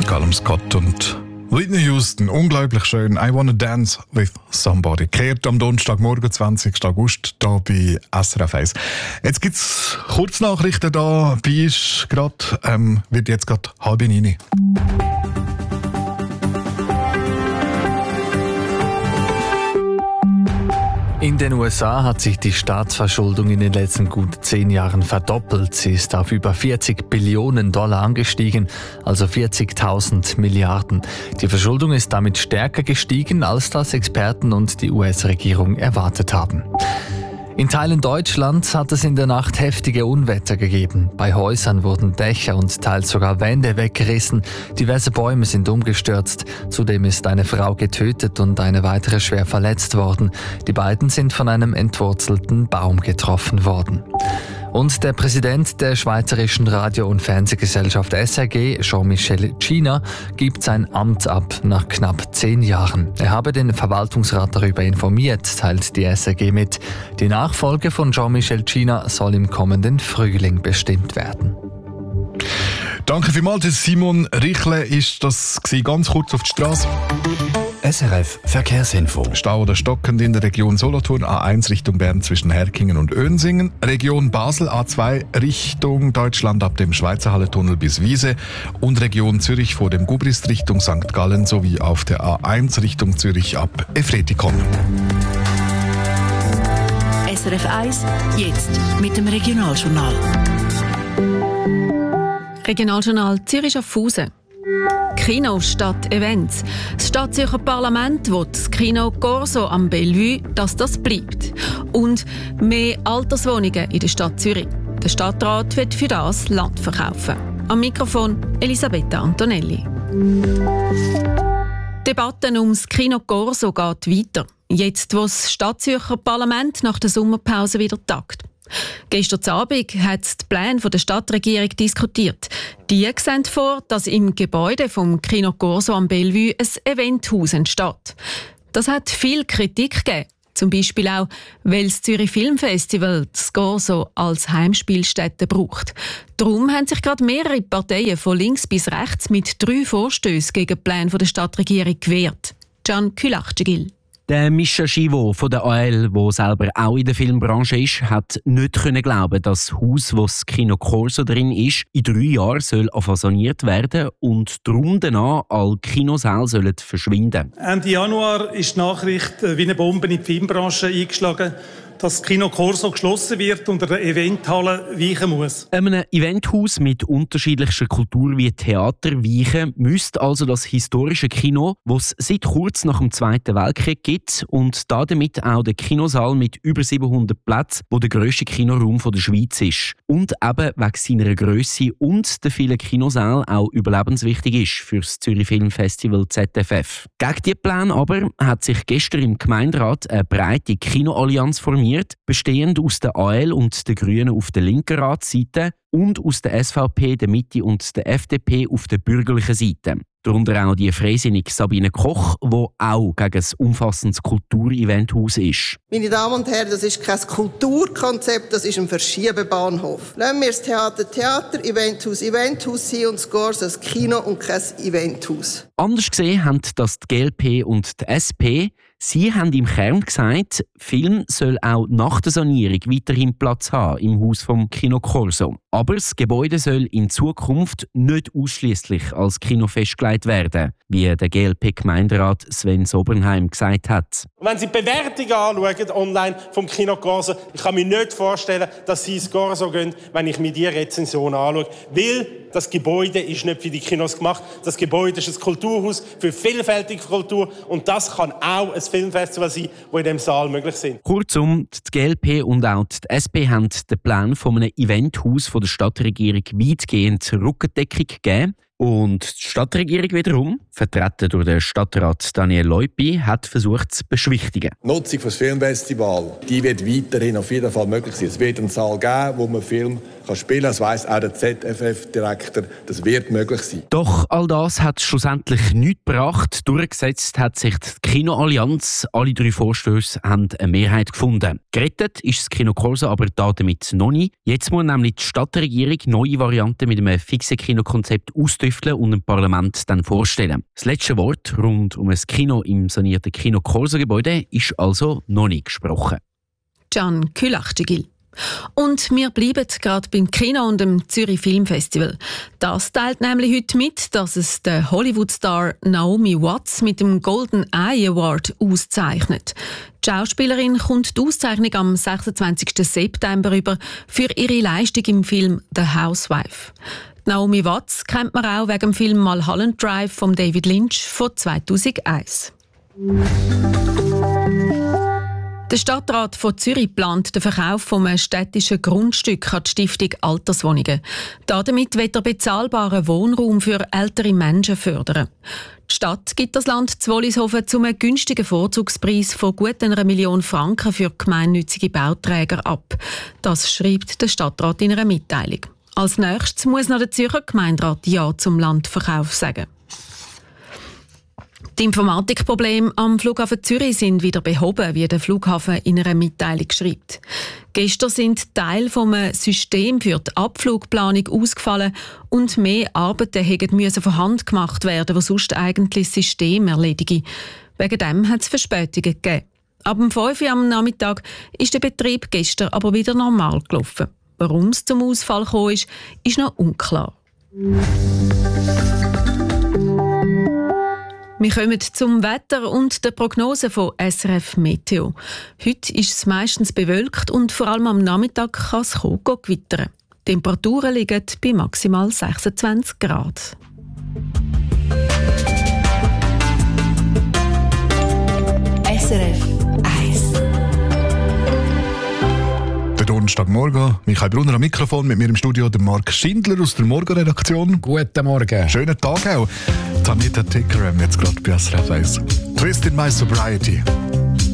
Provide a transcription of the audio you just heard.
Callum Scott und Whitney Houston, unglaublich schön. I Wanna Dance with Somebody. Kehrt am Donnerstagmorgen, 20. August, hier bei SRF 1. Jetzt gibt es Kurznachrichten da. Bei ist gerade, wird jetzt gerade 8:30. In den USA hat sich die Staatsverschuldung in den letzten gut 10 Jahren verdoppelt. Sie ist auf über $40 Billionen angestiegen, also 40.000 Milliarden. Die Verschuldung ist damit stärker gestiegen, als das Experten und die US-Regierung erwartet haben. In Teilen Deutschlands hat es in der Nacht heftige Unwetter gegeben. Bei Häusern wurden Dächer und teils sogar Wände weggerissen. Diverse Bäume sind umgestürzt. Zudem ist eine Frau getötet und eine weitere schwer verletzt worden. Die beiden sind von einem entwurzelten Baum getroffen worden. Und der Präsident der Schweizerischen Radio- und Fernsehgesellschaft SRG, Jean-Michel Cina, gibt sein Amt ab nach knapp 10 Jahren. Er habe den Verwaltungsrat darüber informiert, teilt die SRG mit. Die Nachfolge von Jean-Michel Cina soll im kommenden Frühling bestimmt werden. Danke vielmals, Simon Richle ist das gewesen. Ganz kurz auf die Straße. SRF Verkehrsinfo. Stau oder stockend in der Region Solothurn, A1 Richtung Bern zwischen Herkingen und Önsingen. Region Basel, A2 Richtung Deutschland ab dem Schweizerhalle-Tunnel bis Wiese. Und Region Zürich vor dem Gubrist Richtung St. Gallen sowie auf der A1 Richtung Zürich ab Efretikon. SRF 1, jetzt mit dem Regionaljournal. Regionaljournal Zürich-Schaffhausen. Kino statt Events. Das Stadtzürcher Parlament will das Kino Corso am Bellevue, dass das bleibt. Und mehr Alterswohnungen in der Stadt Zürich. Der Stadtrat wird für das Land verkaufen. Am Mikrofon Elisabetta Antonelli. Die Debatte ums Kino Corso geht weiter. Jetzt, wo das Stadtzürcher Parlament nach der Sommerpause wieder tagt. Gestern Abend hat die Pläne der Stadtregierung diskutiert. Die sehen vor, dass im Gebäude vom Kino Corso am Bellevue ein Eventhaus entsteht. Das hat viel Kritik gegeben. Zum Beispiel auch, weil das Zürich Filmfestival das Corso als Heimspielstätte braucht. Darum haben sich gerade mehrere Parteien von links bis rechts mit 3 Vorstößen gegen die Pläne der Stadtregierung gewehrt. Can Külachtegil. Der Mischa Schivo von der AL, der selber auch in der Filmbranche ist, hat nicht glauben, dass das Haus, wo das Kino Corso drin ist, in 3 Jahren soll saniert werden und darum danach alle Kinosäle sollen verschwinden. Ende Januar ist die Nachricht wie eine Bombe in die Filmbranche eingeschlagen, dass das Kino Corso geschlossen wird und eine Eventhalle weichen muss. Einem Eventhaus mit unterschiedlichster Kultur wie Theater weichen müsste also das historische Kino, das es seit kurz nach dem Zweiten Weltkrieg gibt und damit auch der Kinosaal mit über 700 Plätzen, wo der grösste Kinoraum der Schweiz ist. Und eben wegen seiner Grösse und der vielen Kinosäle auch überlebenswichtig ist für das Zürich Filmfestival ZFF. Gegen diese Pläne aber hat sich gestern im Gemeinderat eine breite Kinoallianz formiert, bestehend aus der AL und den Grünen auf der linken Ratsseite und aus der SVP, der Mitte und der FDP auf der bürgerlichen Seite. Darunter auch die freisinnige Sabine Koch, die auch gegen ein umfassendes Kultureventhaus ist. Meine Damen und Herren, das ist kein Kulturkonzept, das ist ein Verschiebebahnhof. Lassen wir das Theater Theater, Eventhaus Eventhaus sein und das Corso das Kino und kein Eventhaus. Anders gesehen haben das die GLP und die SP. Sie haben im Kern gesagt, Film soll auch nach der Sanierung weiterhin Platz haben im Haus vom Kino Corso. Aber das Gebäude soll in Zukunft nicht ausschließlich als Kino festgelegt werden, wie der GLP-Gemeinderat Sven Sobernheim gesagt hat. Wenn Sie die Bewertungen anschauen online vom Kino Corso, ich kann mir nicht vorstellen, dass Sie ins Corso gehen, wenn ich mir diese Rezension anschaue. Weil das Gebäude ist nicht für die Kinos gemacht. Das Gebäude ist ein Kulturhaus für vielfältige Kultur und das kann auch ein Filmfestival sein, das in diesem Saal möglich sind. Kurzum, die GLP und auch die SP haben den Plan von einem Eventhaus von der Stadtregierung weitgehend Rückendeckung gegeben. Und die Stadtregierung wiederum, vertreten durch den Stadtrat Daniel Leupi, hat versucht zu beschwichtigen. Die Nutzung des Filmfestivals, die wird weiterhin auf jeden Fall möglich sein. Es wird einen Saal geben, wo man Film spielen kann. Das weiss auch der ZFF-Direktor, das wird möglich sein. Doch all das hat schlussendlich nichts gebracht. Durchgesetzt hat sich die Kinoallianz. Alle 3 Vorstöße haben eine Mehrheit gefunden. Gerettet ist das Kino Corso aber damit noch nicht. Jetzt muss nämlich die Stadtregierung neue Varianten mit einem fixen Kinokonzept austüfteln und dem Parlament dann vorstellen. Das letzte Wort rund um ein Kino im sanierten Kino Corso-Gebäude ist also noch nicht gesprochen. Can Külachtigil. Und wir bleiben gerade beim Kino und dem Zürich Filmfestival. Das teilt nämlich heute mit, dass es der Hollywood-Star Naomi Watts mit dem Golden Eye Award auszeichnet. Die Schauspielerin kommt die Auszeichnung am 26. September über für ihre Leistung im Film The Housewife. Naomi Watts kennt man auch wegen dem Film Mulholland Drive von David Lynch von 2001. Der Stadtrat von Zürich plant den Verkauf von einem städtischen Grundstück an die Stiftung Alterswohnungen. Damit will er bezahlbaren Wohnraum für ältere Menschen fördern. Die Stadt gibt das Land Zwollishofen zu einem günstigen Vorzugspreis von gut 1 Million Franken für gemeinnützige Bauträger ab. Das schreibt der Stadtrat in einer Mitteilung. Als nächstes muss noch der Zürcher Gemeinderat Ja zum Landverkauf sagen. Die Informatikprobleme am Flughafen Zürich sind wieder behoben, wie der Flughafen in einer Mitteilung schreibt. Gestern sind Teile vom System für die Abflugplanung ausgefallen und mehr Arbeiten mussten von Hand gemacht werden, die sonst eigentlich das System erledigen. Wegen dem hat es Verspätungen gegeben. Ab 5 Uhr am Nachmittag ist der Betrieb gestern aber wieder normal gelaufen. Warum es zum Ausfall gekommen ist noch unklar. Wir kommen zum Wetter und der Prognose von SRF Meteo. Heute ist es meistens bewölkt und vor allem am Nachmittag kann es gewittern. Die Temperaturen liegen bei maximal 26 Grad. SRF 1. Donnerstagmorgen. Michael Brunner am Mikrofon, mit mir im Studio der Marc Schindler aus der Morgenredaktion. Guten Morgen. Schönen Tag auch. Tanita Tickerem jetzt gerade bei SRF 1. Twist in my sobriety.